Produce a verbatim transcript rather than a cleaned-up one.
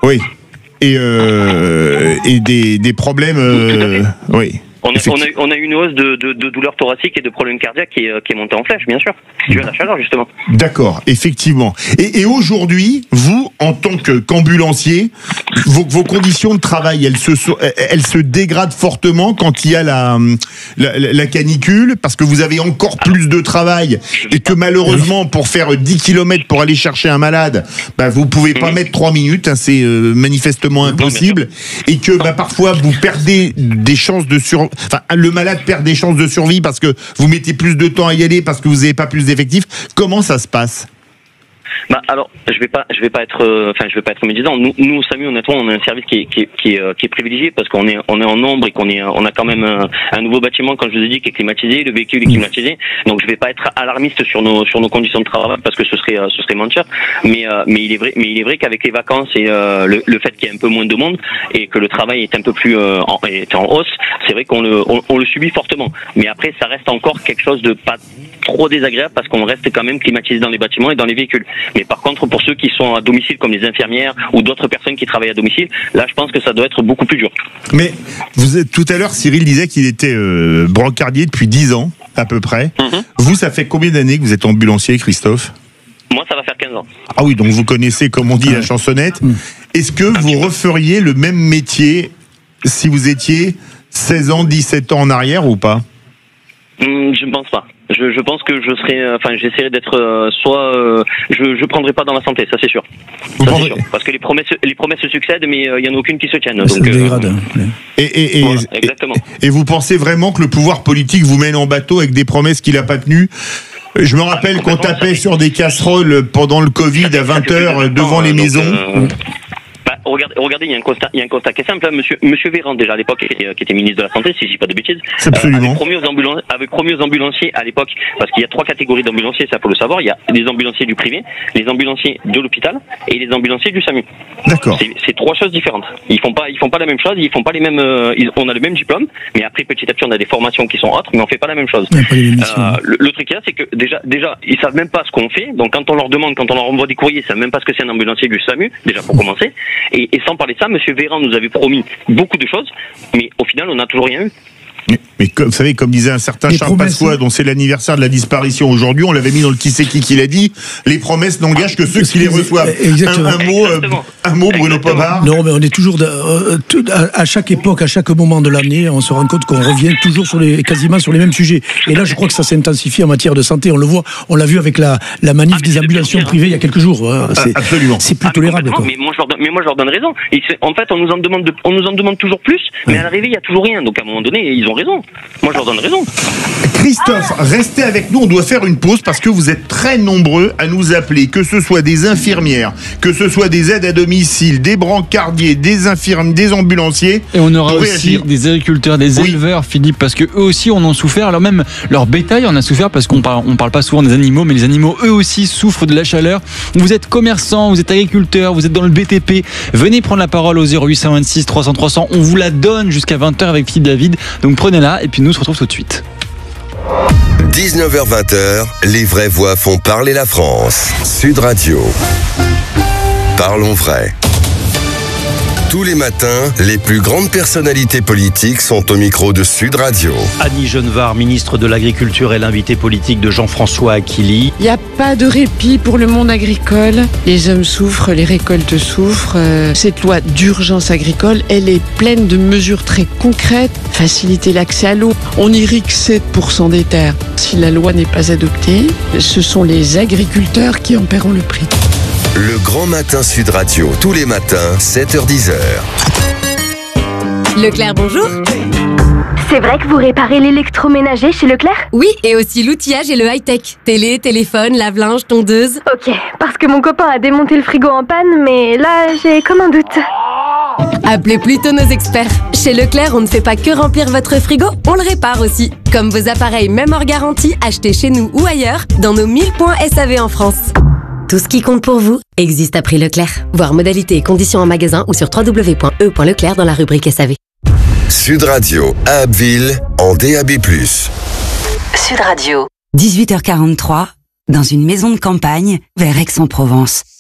Oui. Et, euh, et des, des problèmes... Euh, oui. On a, on, a, on a eu une hausse de, de, de douleurs thoraciques et de problèmes cardiaques qui est, qui est montée en flèche, bien sûr. Dû à la chaleur, justement. D'accord, effectivement. Et, et aujourd'hui, vous, en tant que, qu'ambulancier, vos, vos conditions de travail, elles se, elles se dégradent fortement quand il y a la, la, la canicule, parce que vous avez encore plus de travail, et que malheureusement, pour faire dix kilomètres pour aller chercher un malade, bah, vous pouvez pas mmh. mettre trois minutes, hein, c'est euh, manifestement impossible, et que bah, parfois, vous perdez des chances de survie. Enfin, le malade perd des chances de survie parce que vous mettez plus de temps à y aller, parce que vous n'avez pas plus d'effectifs. Comment ça se passe ? Bah alors, je vais pas, je vais pas être, euh, enfin, je vais pas être médisant. Nous, nous, au SAMU, honnêtement, on a un service qui est, qui est, qui est, qui est privilégié parce qu'on est, on est en nombre et qu'on est, on a quand même un, un nouveau bâtiment, comme je vous ai dit, qui est climatisé, le véhicule est climatisé. Donc, je vais pas être alarmiste sur nos, sur nos conditions de travail parce que ce serait, ce serait mentir. Mais, euh, mais il est vrai, mais il est vrai qu'avec les vacances et euh, le, le fait qu'il y ait un peu moins de monde et que le travail est un peu plus euh, en, est en hausse, c'est vrai qu'on le, on, on le subit fortement. Mais après, ça reste encore quelque chose de pas trop désagréable parce qu'on reste quand même climatisé dans les bâtiments et dans les véhicules. Mais par contre, pour ceux qui sont à domicile, comme les infirmières ou d'autres personnes qui travaillent à domicile, là, je pense que ça doit être beaucoup plus dur. Mais vous êtes, tout à l'heure, Cyril disait qu'il était euh, brancardier depuis dix ans, à peu près. Mm-hmm. Vous, ça fait combien d'années que vous êtes ambulancier, Christophe ? Moi, ça va faire quinze ans. Ah oui, donc vous connaissez, comme on dit, la chansonnette. Mm. Est-ce que ah, vous referiez le même métier si vous étiez seize ans, dix-sept ans en arrière ou pas ? mm, Je ne pense pas. Je, je pense que je serais, enfin, j'essaierai d'être euh, soit, euh, je, je prendrai pas dans la santé, ça c'est sûr. Ça, c'est sûr. Parce que les promesses, les promesses se succèdent, mais il euh, y en a aucune qui se tienne. Ça donc, se dégrade. Euh, et, et, et, voilà, exactement. Et, et vous pensez vraiment que le pouvoir politique vous mène en bateau avec des promesses qu'il n'a pas tenues ? Je me rappelle qu'on tapait sur des casseroles pendant le Covid à vingt heures devant les maisons. Euh, bah, regardez, regardez, il y a un constat, il y a un constat qui est simple. Hein, monsieur, monsieur Véran, déjà à l'époque, qui était, qui était ministre de la Santé, si je dis pas de bêtises, absolument. Euh, avait, promis aux ambulan- avait promis aux ambulanciers à l'époque, parce qu'il y a trois catégories d'ambulanciers, ça faut le savoir. Il y a les ambulanciers du privé, les ambulanciers de l'hôpital et les ambulanciers du SAMU. D'accord. C'est, c'est trois choses différentes. Ils font pas, ils font pas la même chose. Ils font pas les mêmes. Euh, ils, on a le même diplôme, mais après petit à petit on a des formations qui sont autres, mais on fait pas la même chose. Euh, le, le truc là, c'est que déjà, déjà, ils savent même pas ce qu'on fait. Donc quand on leur demande, quand on leur envoie des courriers, ils savent même pas ce que c'est un ambulancier du SAMU, déjà pour commencer. Et, et sans parler de ça, monsieur Véran nous avait promis beaucoup de choses, mais au final, on n'a toujours rien eu. Mais, mais comme, vous savez, comme disait un certain les Charles Pasqua, dont c'est l'anniversaire de la disparition aujourd'hui, on l'avait mis dans le qui c'est qui qui l'a dit, les promesses n'engagent que ceux qui les reçoivent. Exactement. Un, un mot, euh, un mot, Bruno Pomar. Non, mais on est toujours, de, euh, tout, à, à chaque époque, à chaque moment de l'année, on se rend compte qu'on revient toujours sur les, quasiment sur les mêmes sujets. Et là, je crois que ça s'intensifie en matière de santé. On le voit, on l'a vu avec la, la manif ah, des ambulanciers privées il y a quelques jours. Hein. C'est, Absolument. C'est plus ah, tolérable. Quoi. Mais moi, je leur donne, mais moi, je leur donne raison. Et en fait, on nous en demande, de, on nous en demande toujours plus, mais ouais. à l'arrivée, il y a toujours rien. Donc, à un moment donné, ils ont raison. Moi, je leur donne raison. Christophe, restez avec nous, on doit faire une pause parce que vous êtes très nombreux à nous appeler, que ce soit des infirmières, que ce soit des aides à domicile, des brancardiers, des infirmiers, des ambulanciers. Et on aura aussi réagir. des agriculteurs, des oui. éleveurs, Philippe, parce que eux aussi on en a souffert. Alors même leur bétail en a souffert parce qu'on parle, on parle pas souvent des animaux, mais les animaux eux aussi souffrent de la chaleur. Vous êtes commerçant, vous êtes agriculteur, vous êtes dans le B T P, venez prendre la parole au zéro huit cent vingt-six trois cents trois cents. On vous la donne jusqu'à vingt heures avec Philippe David. Donc prenez-la et puis nous on se retrouve tout de suite. dix-neuf heures vingt, les vraies voix font parler la France. Sud Radio. Parlons vrai. Tous les matins, les plus grandes personnalités politiques sont au micro de Sud Radio. Annie Genevard, ministre de l'Agriculture, est l'invitée politique de Jean-François Aquili. Il n'y a pas de répit pour le monde agricole. Les hommes souffrent, les récoltes souffrent. Cette loi d'urgence agricole, elle est pleine de mesures très concrètes. Faciliter l'accès à l'eau. On irrigue sept pour cent des terres. Si la loi n'est pas adoptée, ce sont les agriculteurs qui en paieront le prix. Le Grand Matin Sud Radio, tous les matins, sept heures dix. Leclerc, bonjour. C'est vrai que vous réparez l'électroménager chez Leclerc ? Oui, et aussi l'outillage et le high-tech. Télé, téléphone, lave-linge, tondeuse. Ok, parce que mon copain a démonté le frigo en panne, mais là, j'ai comme un doute. Appelez plutôt nos experts. Chez Leclerc, on ne fait pas que remplir votre frigo, on le répare aussi. Comme vos appareils, même hors garantie, achetés chez nous ou ailleurs, dans nos mille points S A V en France. Tout ce qui compte pour vous existe à prix Leclerc. Voir modalités et conditions en magasin ou sur w w w point e point leclerc dans la rubrique S A V. Sud Radio, à Abbeville, en D A B plus. Sud Radio. dix-huit heures quarante-trois, dans une maison de campagne, vers Aix-en-Provence.